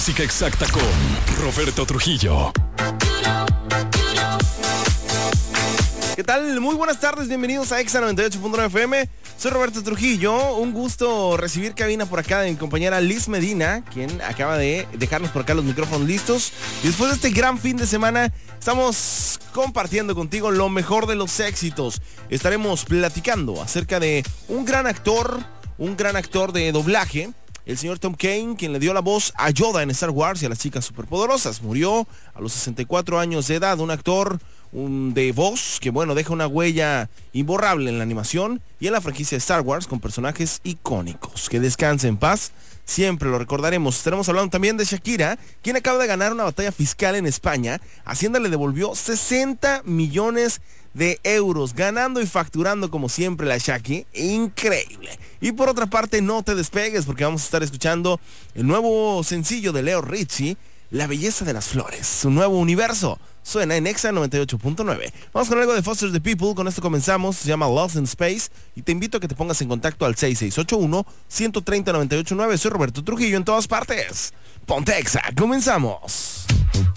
Física Exacta con Roberto Trujillo. ¿Qué tal? Muy buenas tardes, bienvenidos a Exa 98.9 FM. Soy Roberto Trujillo, un gusto recibir cabina por acá de mi compañera Liz Medina, quien acaba de dejarnos por acá los micrófonos listos. Y después de este gran fin de semana, estamos compartiendo contigo lo mejor de los éxitos. Estaremos platicando acerca de un gran actor de doblaje, el señor Tom Kane, quien le dio la voz a Yoda en Star Wars y a las chicas superpoderosas. Murió a los 64 años de edad, un actor de voz que, bueno, deja una huella imborrable en la animación y en la franquicia de Star Wars con personajes icónicos. Que descanse en paz, siempre lo recordaremos. Estaremos hablando también de Shakira, quien acaba de ganar una batalla fiscal en España. Hacienda le devolvió 60 millones de euros, ganando y facturando como siempre la Shaki. Increíble. Y por otra parte, no te despegues porque vamos a estar escuchando el nuevo sencillo de Leo Ritchie, La belleza de las flores, su nuevo universo. Suena en Exa 98.9. Vamos con algo de Foster the People. Con esto comenzamos. Se llama Lost in Space. Y te invito a que te pongas en contacto al 6681-130-989. Soy Roberto Trujillo en todas partes. Ponte Exa. Comenzamos.